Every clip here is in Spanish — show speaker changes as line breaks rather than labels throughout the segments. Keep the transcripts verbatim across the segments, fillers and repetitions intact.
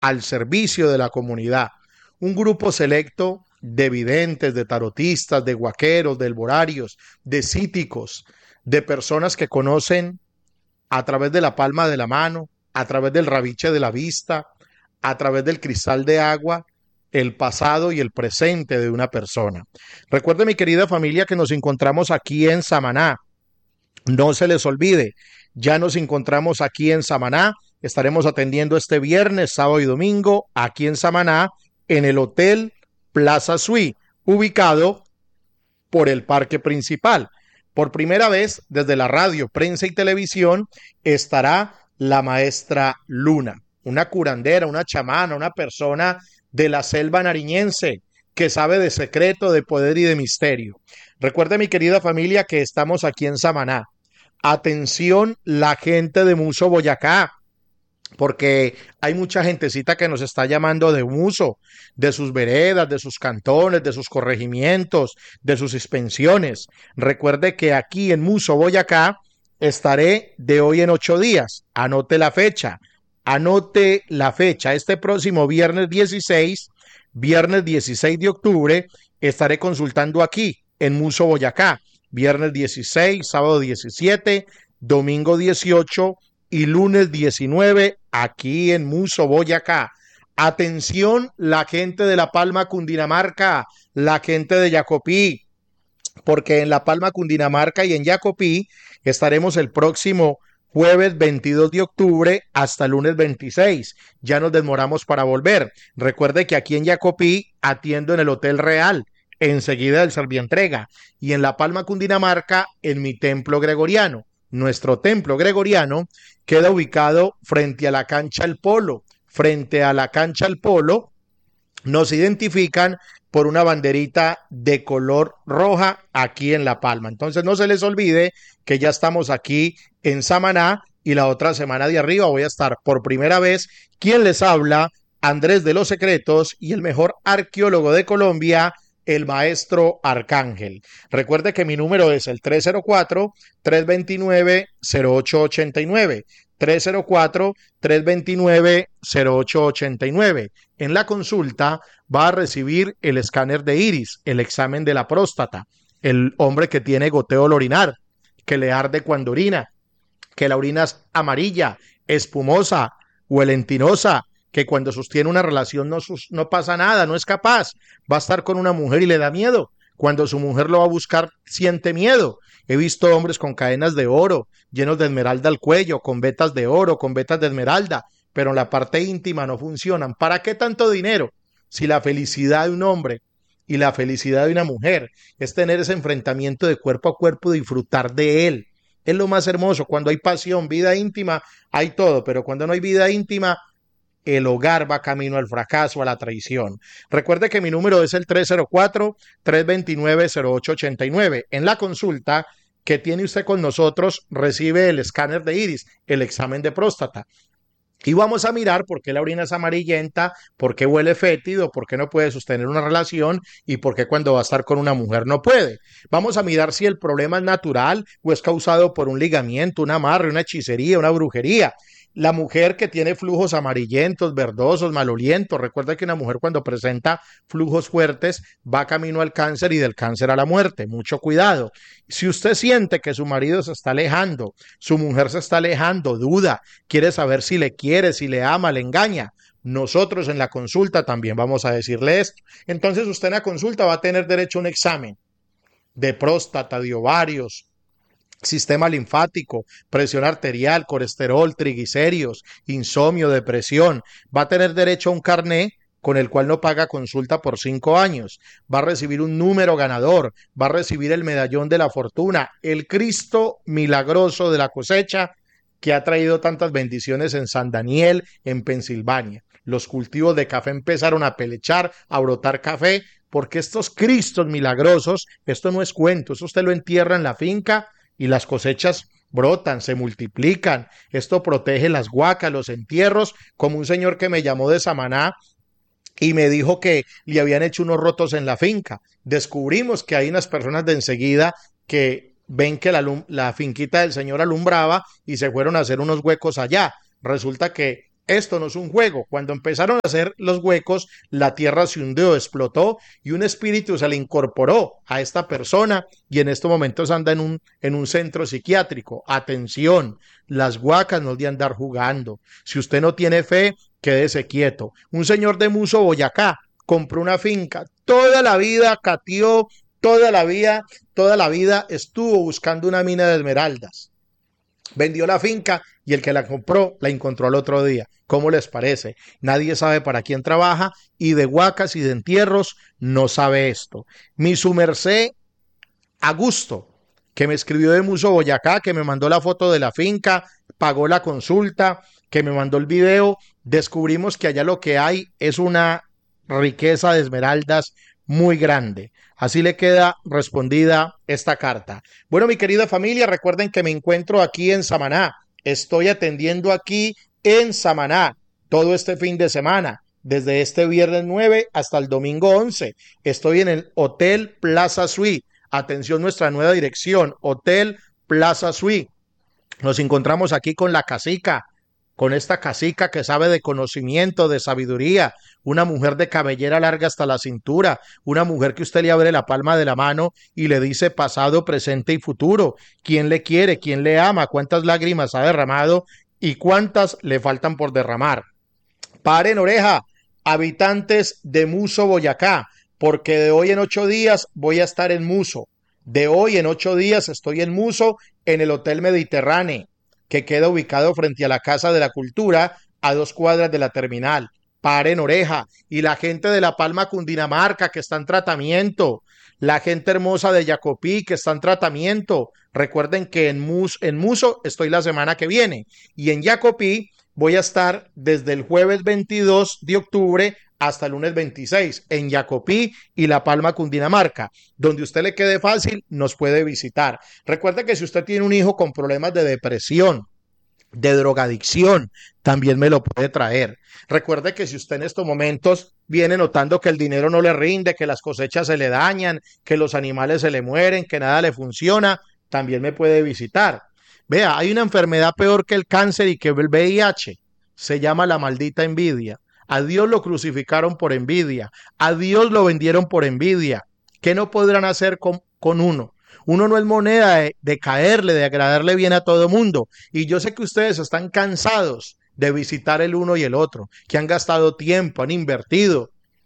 al servicio de la comunidad. Un grupo selecto de videntes, de tarotistas, de guaqueros, de helborarios, de cíticos, de personas que conocen a través de la palma de la mano, a través del rabiche de la vista, a través del cristal de agua, el pasado y el presente de una persona. Recuerde, mi querida familia, que nos encontramos aquí en Samaná. No se les olvide, ya nos encontramos aquí en Samaná. Estaremos atendiendo este viernes, sábado y domingo aquí en Samaná, en el Hotel Plaza Suite, ubicado por el Parque Principal. Por primera vez, desde la radio, prensa y televisión, estará la maestra Luna, una curandera, una chamana, una persona de la selva nariñense que sabe de secreto, de poder y de misterio. Recuerde, mi querida familia, que estamos aquí en Samaná. Atención, la gente de Muso, Boyacá, porque hay mucha gentecita que nos está llamando de Muso, de sus veredas, de sus cantones, de sus corregimientos, de sus expensiones. Recuerde que aquí en Muso, Boyacá, estaré de hoy en ocho días. Anote la fecha, anote la fecha. Este próximo viernes dieciséis, viernes dieciséis de octubre, estaré consultando aquí en Muso, Boyacá. Viernes dieciséis, sábado diecisiete, domingo dieciocho y lunes diecinueve aquí en Muso, Boyacá. Atención, la gente de La Palma, Cundinamarca, la gente de Yacopí, porque en La Palma, Cundinamarca y en Yacopí estaremos el próximo jueves veintidós de octubre hasta el lunes veintiséis. Ya nos demoramos para volver. Recuerde que aquí en Yacopí atiendo en el Hotel Real, enseguida del Servientrega, y en La Palma, Cundinamarca, en mi templo gregoriano. Nuestro templo gregoriano queda ubicado frente a la cancha El Polo. Frente a la cancha El Polo nos identifican por una banderita de color roja aquí en La Palma. Entonces no se les olvide que ya estamos aquí en Samaná y la otra semana de arriba voy a estar por primera vez. ¿Quién les habla? Andrés de los Secretos y el mejor arqueólogo de Colombia, el maestro Arcángel. Recuerde que mi número es el tres cero cuatro, tres dos nueve, cero ocho ocho nueve. tres cero cuatro, tres dos nueve, cero ocho ocho nueve. En la consulta va a recibir el escáner de iris, el examen de la próstata, el hombre que tiene goteo al orinar, que le arde cuando orina, que la orina es amarilla, espumosa, huelentinosa, que cuando sostiene una relación no, no pasa nada, no es capaz, va a estar con una mujer y le da miedo. Cuando su mujer lo va a buscar, siente miedo. He visto hombres con cadenas de oro, llenos de esmeralda al cuello, con vetas de oro, con vetas de esmeralda, pero en la parte íntima no funcionan. ¿Para qué tanto dinero? Si la felicidad de un hombre y la felicidad de una mujer es tener ese enfrentamiento de cuerpo a cuerpo, disfrutar de él. Es lo más hermoso. Cuando hay pasión, vida íntima, hay todo, pero cuando no hay vida íntima, el hogar va camino al fracaso, a la traición. Recuerde que mi número es el tres cero cuatro, tres dos nueve, cero ocho ocho nueve. En la consulta que tiene usted con nosotros, recibe el escáner de iris, el examen de próstata. Y vamos a mirar por qué la orina es amarillenta, por qué huele fétido, por qué no puede sostener una relación y por qué cuando va a estar con una mujer no puede. Vamos a mirar si el problema es natural o es causado por un ligamiento, un amarre, una hechicería, una brujería. La mujer que tiene flujos amarillentos, verdosos, malolientos, recuerda que una mujer cuando presenta flujos fuertes va camino al cáncer y del cáncer a la muerte. Mucho cuidado. Si usted siente que su marido se está alejando, su mujer se está alejando, duda, quiere saber si le quiere, si le ama, le engaña, nosotros en la consulta también vamos a decirle esto. Entonces usted en la consulta va a tener derecho a un examen de próstata, de ovarios, sistema linfático, presión arterial, colesterol, triglicéridos, insomnio, depresión. Va a tener derecho a un carné con el cual no paga consulta por cinco años. Va a recibir un número ganador, va a recibir el medallón de la fortuna, el Cristo milagroso de la cosecha que ha traído tantas bendiciones en San Daniel, en Pensilvania. Los cultivos de café empezaron a pelechar, a brotar café, porque estos Cristos milagrosos, esto no es cuento, eso usted lo entierra en la finca y las cosechas brotan, se multiplican. Esto protege las huacas, los entierros, como un señor que me llamó de Samaná y me dijo que le habían hecho unos rotos en la finca. Descubrimos que hay unas personas de enseguida que ven que la, la finquita del señor alumbraba y se fueron a hacer unos huecos allá. Resulta que Esto no es un juego. Cuando empezaron a hacer los huecos, la tierra se hundió, explotó y un espíritu se le incorporó a esta persona y en estos momentos anda en un, en un centro psiquiátrico. Atención, las huacas no es de andar jugando. Si usted no tiene fe, quédese quieto. Un señor de Muso, Boyacá, compró una finca. Toda la vida cateó, toda la vida, toda la vida estuvo buscando una mina de esmeraldas. Vendió la finca y el que la compró la encontró al otro día. ¿Cómo les parece? Nadie sabe para quién trabaja y de huacas y de entierros no sabe esto. Mi su merced Augusto, que me escribió de Muso, Boyacá, que me mandó la foto de la finca, pagó la consulta, que me mandó el video, descubrimos que allá lo que hay es una riqueza de esmeraldas muy grande. Así le queda respondida esta carta. Bueno, mi querida familia, recuerden que me encuentro aquí en Samaná. Estoy atendiendo aquí en Samaná todo este fin de semana, desde este viernes nueve hasta el domingo once. Estoy en el Hotel Plaza Suite. Atención, nuestra nueva dirección, Hotel Plaza Suite. Nos encontramos aquí con la cacica, con esta cacica que sabe de conocimiento, de sabiduría, una mujer de cabellera larga hasta la cintura, una mujer que usted le abre la palma de la mano y le dice pasado, presente y futuro, quién le quiere, quién le ama, cuántas lágrimas ha derramado y cuántas le faltan por derramar. Paren oreja, habitantes de Muso, Boyacá, porque de hoy en ocho días voy a estar en Muso. De hoy en ocho días estoy en Muso, en el Hotel Mediterráneo, que queda ubicado frente a la Casa de la Cultura, a dos cuadras de la terminal. Paren oreja. Y la gente de La Palma, Cundinamarca, que está en tratamiento. La gente hermosa de Yacopí, que está en tratamiento. Recuerden que en, Mus, en Muso estoy la semana que viene. Y en Yacopí voy a estar desde el jueves veintidós de octubre hasta el lunes veintiséis en Yacopí y La Palma, Cundinamarca. Donde usted le quede fácil, nos puede visitar. Recuerde que si usted tiene un hijo con problemas de depresión, de drogadicción, también me lo puede traer. Recuerde que si usted en estos momentos viene notando que el dinero no le rinde, que las cosechas se le dañan, que los animales se le mueren, que nada le funciona, también me puede visitar. Vea, hay una enfermedad peor que el cáncer y que el V I H. Se llama la maldita envidia. A Dios lo crucificaron por envidia. A Dios lo vendieron por envidia. ¿Qué no podrán hacer con, con uno? Uno no es moneda de, de caerle, de agradarle bien a todo mundo. Y yo sé que ustedes están cansados de visitar el uno y el otro, que han gastado tiempo, han invertido,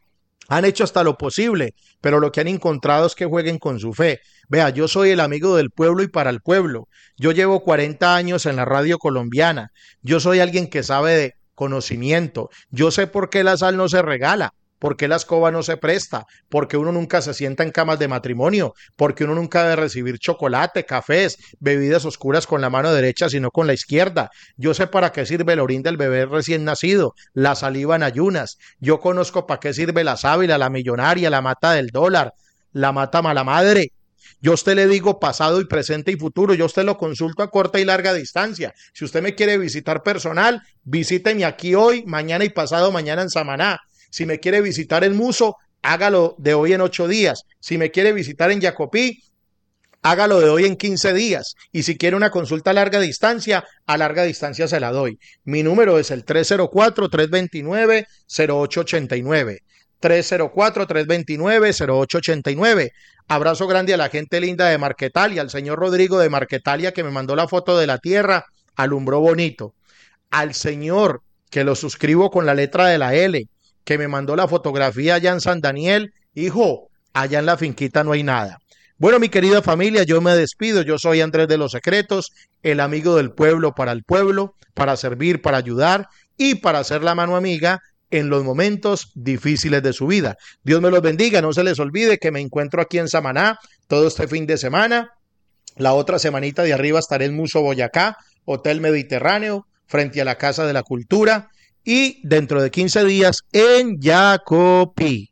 han hecho hasta lo posible, pero lo que han encontrado es que jueguen con su fe. Vea, yo soy el amigo del pueblo y para el pueblo. Yo llevo cuarenta años en la radio colombiana. Yo soy alguien que sabe de conocimiento. Yo sé por qué la sal no se regala. ¿Por qué la escoba no se presta? Porque uno nunca se sienta en camas de matrimonio, porque uno nunca debe recibir chocolate, cafés, bebidas oscuras con la mano derecha, sino con la izquierda. Yo sé para qué sirve el orín del bebé recién nacido, la saliva en ayunas. Yo conozco para qué sirve la sábila, la millonaria, la mata del dólar, la mata mala madre. Yo a usted le digo pasado y presente y futuro. Yo a usted lo consulto a corta y larga distancia. Si usted me quiere visitar personal, visíteme aquí hoy, mañana y pasado mañana en Samaná. Si me quiere visitar en Muso, hágalo de hoy en ocho días. Si me quiere visitar en Yacopí, hágalo de hoy en quince días. Y si quiere una consulta a larga distancia, a larga distancia se la doy. Mi número es el tres cero cuatro, tres dos nueve, cero ocho ocho nueve. tres cero cuatro, tres dos nueve, cero ocho ocho nueve. Abrazo grande a la gente linda de Marquetalia, al señor Rodrigo de Marquetalia que me mandó la foto de la tierra, alumbró bonito. Al señor que lo suscribo con la letra de la L, que me mandó la fotografía allá en San Daniel, hijo, allá en la finquita no hay nada. Bueno, mi querida familia, yo me despido, yo soy Andrés de los Secretos, el amigo del pueblo para el pueblo, para servir, para ayudar y para hacer la mano amiga en los momentos difíciles de su vida. Dios me los bendiga, no se les olvide que me encuentro aquí en Samaná todo este fin de semana. La otra semanita de arriba estaré en Muso, Boyacá, Hotel Mediterráneo, frente a la Casa de la Cultura. Y dentro de quince días en Yacopí.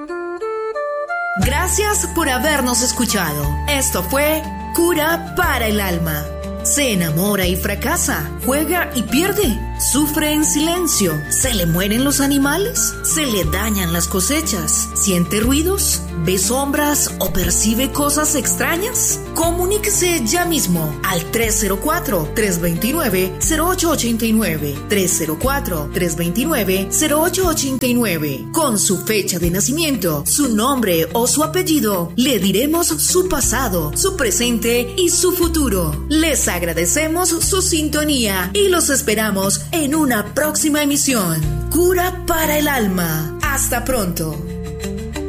Gracias por habernos escuchado. Esto fue Cura para el Alma. Se enamora y fracasa, juega y pierde, ¿Sufre en silencio? ¿Se le mueren los animales? ¿Se le dañan las cosechas? ¿Siente ruidos? ¿Ve sombras o percibe cosas extrañas? Comuníquese ya mismo al tres cero cuatro, tres dos nueve, cero ocho ocho nueve, tres cero cuatro, tres dos nueve, cero ocho ocho nueve. Con su fecha de nacimiento, su nombre o su apellido, le diremos su pasado, su presente y su futuro. Les agradecemos su sintonía y los esperamos en una próxima emisión. Cura para el alma. Hasta pronto.